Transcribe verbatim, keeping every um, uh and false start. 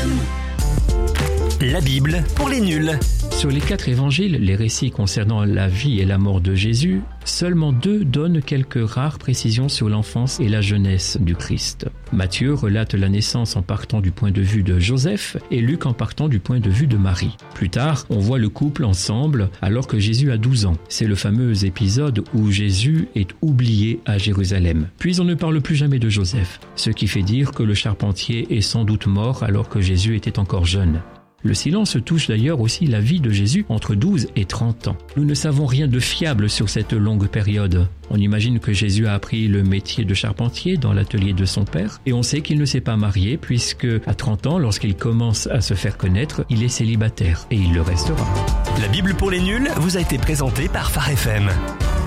La Bible pour les nuls. Sur les quatre évangiles, les récits concernant la vie et la mort de Jésus, seulement deux donnent quelques rares précisions sur l'enfance et la jeunesse du Christ. Matthieu relate la naissance en partant du point de vue de Joseph et Luc en partant du point de vue de Marie. Plus tard, on voit le couple ensemble alors que Jésus a douze ans. C'est le fameux épisode où Jésus est oublié à Jérusalem. Puis on ne parle plus jamais de Joseph, ce qui fait dire que le charpentier est sans doute mort alors que Jésus était encore jeune. Le silence touche d'ailleurs aussi la vie de Jésus entre douze et trente ans. Nous ne savons rien de fiable sur cette longue période. On imagine que Jésus a appris le métier de charpentier dans l'atelier de son père et on sait qu'il ne s'est pas marié puisque à trente ans, lorsqu'il commence à se faire connaître, il est célibataire et il le restera. La Bible pour les nuls vous a été présentée par Phare F M.